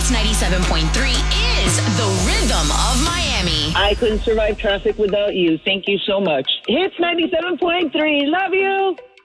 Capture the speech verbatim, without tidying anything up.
Hits ninety-seven point three is the rhythm of Miami. I couldn't survive traffic without you. Thank you so much. Hits ninety-seven point three. Love you.